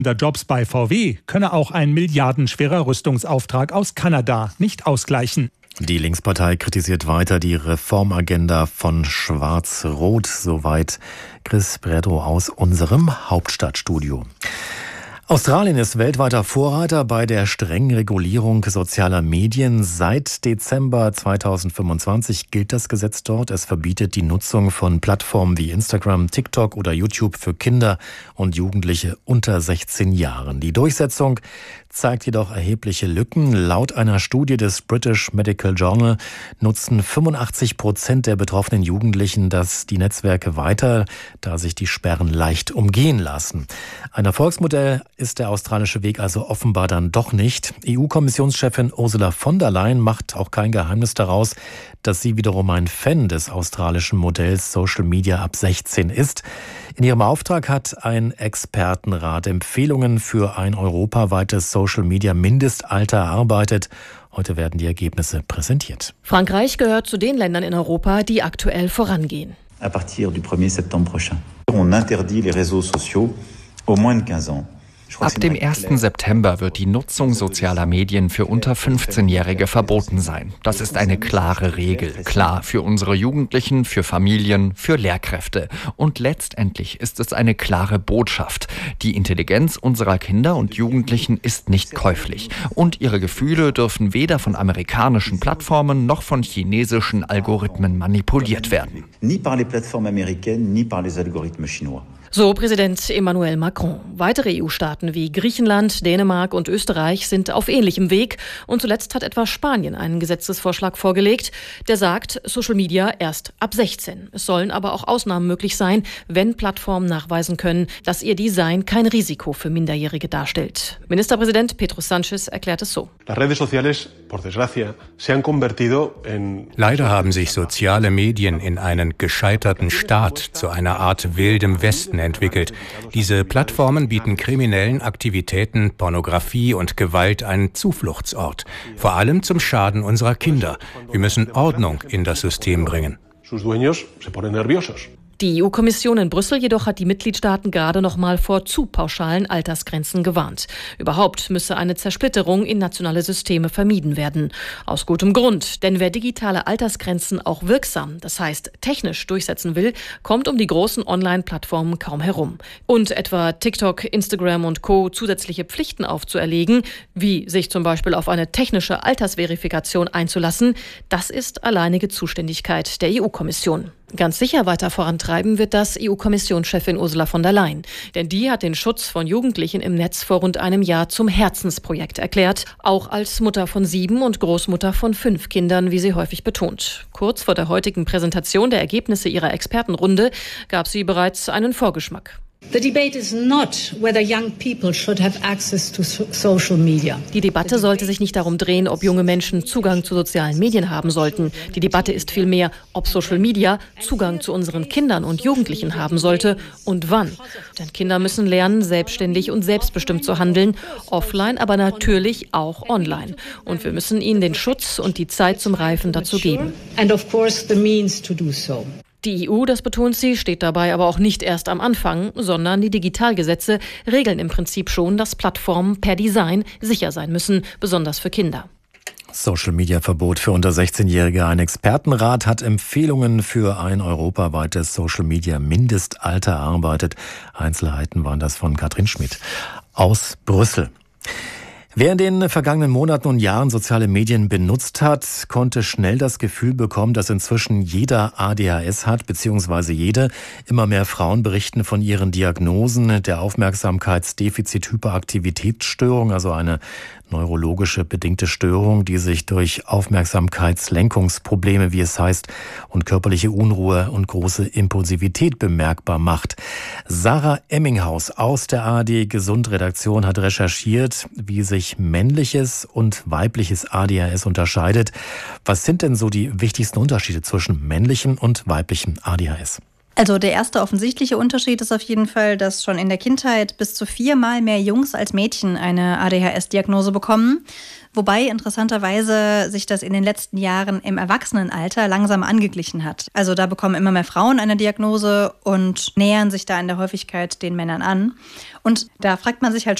Der Jobs bei VW könne auch ein milliardenschwerer Rüstungsauftrag aus Kanada nicht ausgleichen. Die Linkspartei kritisiert weiter die Reformagenda von Schwarz-Rot. Soweit Chris Bredow aus unserem Hauptstadtstudio. Australien ist weltweiter Vorreiter bei der strengen Regulierung sozialer Medien. Seit Dezember 2025 gilt das Gesetz dort. Es verbietet die Nutzung von Plattformen wie Instagram, TikTok oder YouTube für Kinder und Jugendliche unter 16 Jahren. Die Durchsetzung zeigt jedoch erhebliche Lücken. Laut einer Studie des British Medical Journal nutzen 85% der betroffenen Jugendlichen die Netzwerke weiter, da sich die Sperren leicht umgehen lassen. Ein Erfolgsmodell ist der australische Weg also offenbar dann doch nicht. EU-Kommissionschefin Ursula von der Leyen macht auch kein Geheimnis daraus, dass sie wiederum ein Fan des australischen Modells Social Media ab 16 ist. In ihrem Auftrag hat ein Expertenrat Empfehlungen für ein europaweites Social Media Mindestalter erarbeitet. Heute werden die Ergebnisse präsentiert. Frankreich gehört zu den Ländern in Europa, die aktuell vorangehen. À partir du 1er septembre prochain, on interdit les réseaux sociaux au moins de 15 ans. Ab dem 1. September wird die Nutzung sozialer Medien für unter 15-Jährige verboten sein. Das ist eine klare Regel. Klar für unsere Jugendlichen, für Familien, für Lehrkräfte. Und letztendlich ist es eine klare Botschaft. Die Intelligenz unserer Kinder und Jugendlichen ist nicht käuflich. Und ihre Gefühle dürfen weder von amerikanischen Plattformen noch von chinesischen Algorithmen manipuliert werden. Ni par les plateformes américaines, ni par les algorithmes chinois. So Präsident Emmanuel Macron. Weitere EU-Staaten wie Griechenland, Dänemark und Österreich sind auf ähnlichem Weg. Und zuletzt hat etwa Spanien einen Gesetzesvorschlag vorgelegt, der sagt, Social Media erst ab 16. Es sollen aber auch Ausnahmen möglich sein, wenn Plattformen nachweisen können, dass ihr Design kein Risiko für Minderjährige darstellt. Ministerpräsident Pedro Sánchez erklärt es so. Leider haben sich soziale Medien in einen gescheiterten Staat, zu einer Art wildem Westen entwickelt. Diese Plattformen bieten kriminellen Aktivitäten, Pornografie und Gewalt einen Zufluchtsort. Vor allem zum Schaden unserer Kinder. Wir müssen Ordnung in das System bringen. Die EU-Kommission in Brüssel jedoch hat die Mitgliedstaaten gerade noch mal vor zu pauschalen Altersgrenzen gewarnt. Überhaupt müsse eine Zersplitterung in nationale Systeme vermieden werden. Aus gutem Grund, denn wer digitale Altersgrenzen auch wirksam, das heißt technisch durchsetzen will, kommt um die großen Online-Plattformen kaum herum. Und etwa TikTok, Instagram und Co. zusätzliche Pflichten aufzuerlegen, wie sich zum Beispiel auf eine technische Altersverifikation einzulassen, das ist alleinige Zuständigkeit der EU-Kommission. Ganz sicher weiter vorantreiben wird das EU-Kommissionschefin Ursula von der Leyen. Denn die hat den Schutz von Jugendlichen im Netz vor rund einem Jahr zum Herzensprojekt erklärt. Auch als Mutter von 7 und Großmutter von 5 Kindern, wie sie häufig betont. Kurz vor der heutigen Präsentation der Ergebnisse ihrer Expertenrunde gab sie bereits einen Vorgeschmack. The debate is not whether young people should have access to social media. Die Debatte sollte sich nicht darum drehen, ob junge Menschen Zugang zu sozialen Medien haben sollten. Die Debatte ist vielmehr, ob Social Media Zugang zu unseren Kindern und Jugendlichen haben sollte und wann. Denn Kinder müssen lernen, selbstständig und selbstbestimmt zu handeln, offline, aber natürlich auch online. Und wir müssen ihnen den Schutz und die Zeit zum Reifen dazu geben. And of course the means to do so. Die EU, das betont sie, steht dabei aber auch nicht erst am Anfang, sondern die Digitalgesetze regeln im Prinzip schon, dass Plattformen per Design sicher sein müssen, besonders für Kinder. Social-Media-Verbot für unter 16-Jährige. Ein Expertenrat hat Empfehlungen für ein europaweites Social-Media-Mindestalter erarbeitet. Einzelheiten waren das von Katrin Schmidt aus Brüssel. Wer in den vergangenen Monaten und Jahren soziale Medien benutzt hat, konnte schnell das Gefühl bekommen, dass inzwischen jeder ADHS hat, beziehungsweise jede. Immer mehr Frauen berichten von ihren Diagnosen der Aufmerksamkeitsdefizit-Hyperaktivitätsstörung, also eine neurologische bedingte Störung, die sich durch Aufmerksamkeitslenkungsprobleme, wie es heißt, und körperliche Unruhe und große Impulsivität bemerkbar macht. Sarah Emminghaus aus der ARD Gesund Redaktion hat recherchiert, wie sich männliches und weibliches ADHS unterscheidet. Was sind denn so die wichtigsten Unterschiede zwischen männlichem und weiblichem ADHS? Also der erste offensichtliche Unterschied ist auf jeden Fall, dass schon in der Kindheit bis zu 4-mal mehr Jungs als Mädchen eine ADHS-Diagnose bekommen. Wobei interessanterweise sich das in den letzten Jahren im Erwachsenenalter langsam angeglichen hat. Also da bekommen immer mehr Frauen eine Diagnose und nähern sich da in der Häufigkeit den Männern an. Und da fragt man sich halt